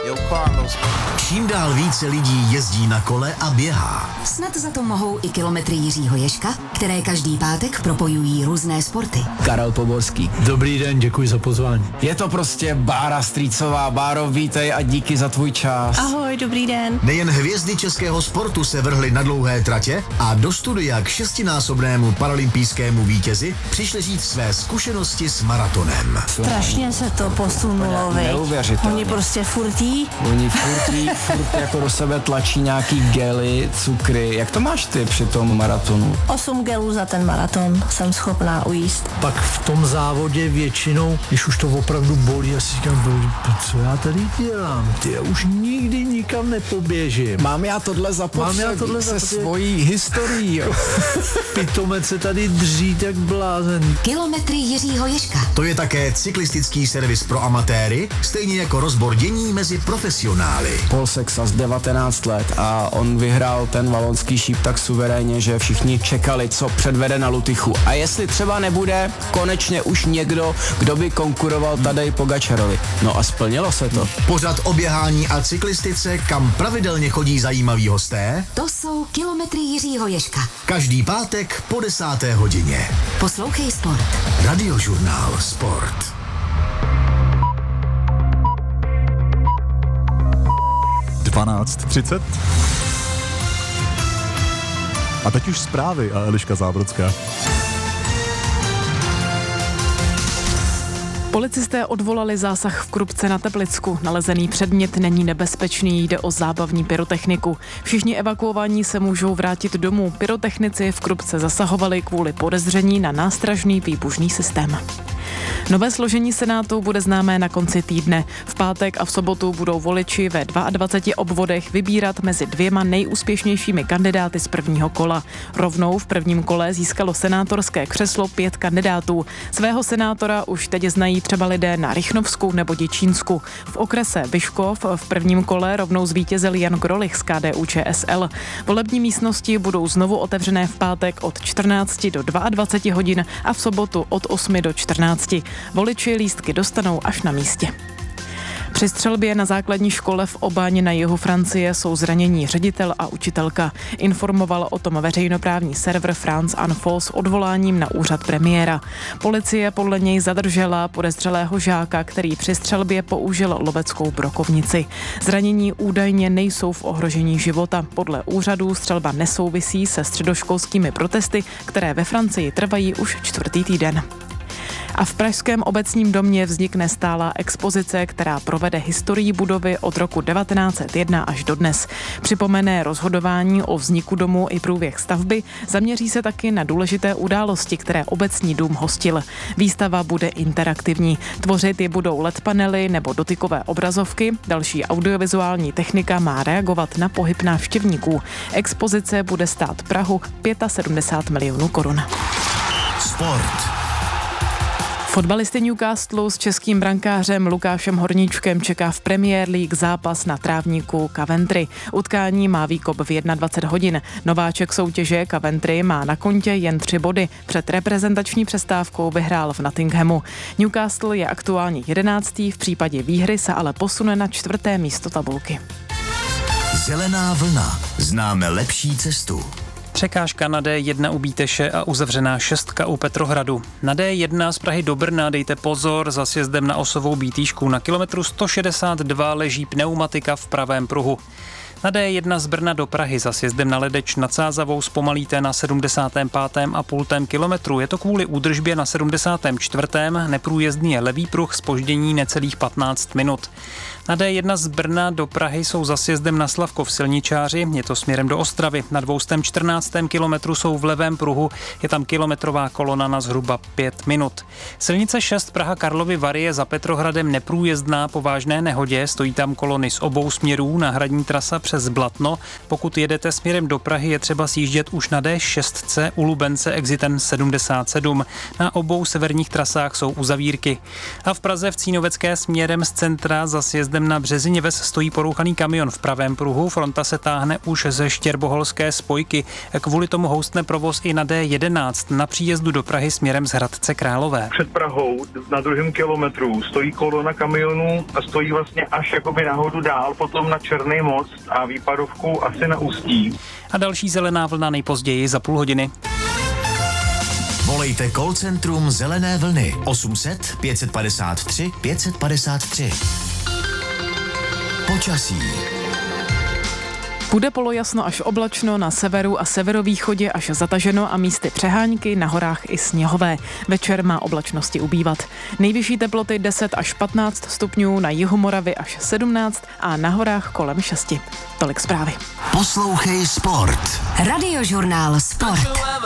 Čím dál více lidí jezdí na kole a běhá. Snad za to mohou i kilometry Jiřího Ježka, které každý pátek propojují různé sporty. Karel Poborský. Dobrý den, děkuji za pozvání. Je to prostě Bára Strýcová. Báro, vítej a díky za tvůj čas. Ahoj, dobrý den. Nejen hvězdy českého sportu se vrhly na dlouhé tratě a do studia k 6násobnému paralympijskému vítězi přišli říct své zkušenosti s maratonem. Strašně se to posunulo, Neuvěřitelně. Oni prostě furtí. Oni furt jako do sebe tlačí nějaký gely, cukry. Jak to máš ty při tom maratonu? 8 gelů za ten maraton jsem schopná ujíst. Pak v tom závodě většinou, když už to opravdu bolí, já si říkám, co já tady dělám? Já už nikdy nikam nepoběžím. Mám já tohle zapotřebí se svojí historií. Pitomec se tady dří tak blázen. Kilometry Jiřího Ježka. To je také cyklistický servis pro amatéry, stejně jako rozbor dění mezi profesionály. Paul Sexas 19 let a on vyhrál ten valonský šíp tak suverénně, že všichni čekali, co předvede na Lutychu. A jestli třeba nebude konečně už někdo, kdo by konkuroval Tadej Pogačarovi. No a splnilo se to. Pořad o běhání a cyklistice, kam pravidelně chodí zajímaví hosté. To jsou kilometry Jiřího Ježka. Každý pátek po 10. hodině. Poslouchej sport. Radiožurnál Sport. (12:30) A teď už zprávy a Eliška Zábrodská. Policisté odvolali zásah v Krupce na Teplicku. Nalezený předmět není nebezpečný, jde o zábavní pyrotechniku. Všichni evakuovaní se můžou vrátit domů. Pyrotechnici v Krupce zasahovali kvůli podezření na nástražný výbušný systém. Nové složení Senátu bude známé na konci týdne. V pátek a v sobotu budou voliči ve 22 obvodech vybírat mezi dvěma nejúspěšnějšími kandidáty z prvního kola. Rovnou v prvním kole získalo senátorské křeslo 5 kandidátů. Svého senátora už teď znají třeba lidé na Rychnovsku nebo Děčínsku. V okrese Vyškov v prvním kole rovnou zvítězil Jan Grolich z KDU-ČSL. Volební místnosti budou znovu otevřené v pátek od 14 do 22 hodin a v sobotu od 8 do 14. Voliči lístky dostanou až na místě. Při střelbě na základní škole v Aubagne na jihu Francie jsou zranění ředitel a učitelka. Informoval o tom veřejnoprávní server France Info s odvoláním na úřad premiéra. Policie podle něj zadržela podezřelého žáka, který při střelbě použil loveckou brokovnici. Zranění údajně nejsou v ohrožení života. Podle úřadů střelba nesouvisí se středoškolskými protesty, které ve Francii trvají už 4. týden. A v Pražském obecním domě vznikne stálá expozice, která provede historii budovy od roku 1901 až do dnes. Připomene rozhodování o vzniku domu i průběh stavby, zaměří se taky na důležité události, které obecní dům hostil. Výstava bude interaktivní. Tvořit je budou LED panely nebo dotykové obrazovky. Další audiovizuální technika má reagovat na pohyb návštěvníků. Expozice bude stát Prahu 75 milionů korun. Sport. Fotbalisty Newcastlu s českým brankářem Lukášem Horníčkem čeká v Premier League zápas na trávníku Coventry. Utkání má výkop v 21 hodin. Nováček soutěže Coventry má na kontě jen 3 body. Před reprezentační přestávkou vyhrál v Nottinghamu. Newcastle je aktuálně 11. v případě výhry se ale posune na 4. místo tabulky. Zelená vlna. Známe lepší cestu. Překážka na D1 u Bíteše a uzavřená 6 u Petrohradu. Na D1 z Prahy do Brna dejte pozor, za sjezdem na osovou Bítýšku. Na kilometru 162 leží pneumatika v pravém pruhu. Na D1 z Brna do Prahy za sjezdem na Ledeč nad Sázavou zpomalíte na 75,5 kilometru. Je to kvůli údržbě na 74. Neprůjezdný je levý pruh, zpoždění necelých 15 minut. Na D1 z Brna do Prahy jsou za sjezdem na Slavkov silničáři, je to směrem do Ostravy. Na 214. kilometru jsou v levém pruhu, je tam kilometrová kolona na zhruba 5 minut. Silnice 6 Praha Karlovy Vary je za Petrohradem neprůjezdná po vážné nehodě, stojí tam kolony z obou směrů, náhradní trasa přes Blatno. Pokud jedete směrem do Prahy, je třeba sjíždět už na D6 u Lubence exitem 77. Na obou severních trasách jsou uzavírky. A v Praze v Cínovecké směrem z centra za sjezdem na Březiněves stojí porouchaný kamion v pravém pruhu. Fronta se táhne už ze Štěrboholské spojky. Kvůli tomu houstne provoz i na D11 na příjezdu do Prahy směrem z Hradce Králové. Před Prahou na 2. kilometru stojí kolona kamionů a stojí vlastně až jakoby nahoru dál, potom na Černý most a výpadovku asi na Ústí. A další zelená vlna nejpozději za půl hodiny. Volejte call centrum Zelené vlny 800 553 553. Počasí. Bude polojasno až oblačno, na severu a severovýchodě až zataženo a místy přehánky, na horách i sněhové. Večer má oblačnosti ubývat. Nejvyšší teploty 10 až 15 stupňů, na jihu Moravy až 17 a na horách kolem 6. Tolik zprávy. Poslouchej sport. Radiožurnál Sport.